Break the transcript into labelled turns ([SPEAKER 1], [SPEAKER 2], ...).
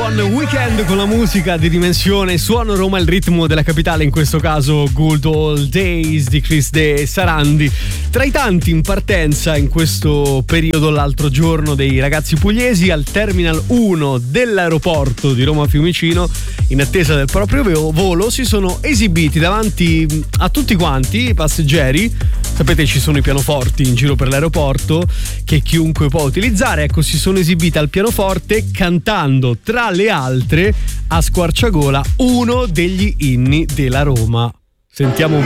[SPEAKER 1] Buon weekend con la musica di Dimensione. Suono Roma, il ritmo della capitale, in questo caso Good Old Days di Chris De Sarandi. Tra i tanti in partenza in questo periodo, l'altro giorno, dei ragazzi pugliesi al Terminal 1 dell'aeroporto di Roma Fiumicino, in attesa del proprio volo, si sono esibiti davanti a tutti quanti i passeggeri. Sapete, ci sono i pianoforti in giro per l'aeroporto che chiunque può utilizzare. Ecco, si sono esibiti al pianoforte cantando, tra le altre, a squarciagola uno degli inni della Roma. Sentiamo un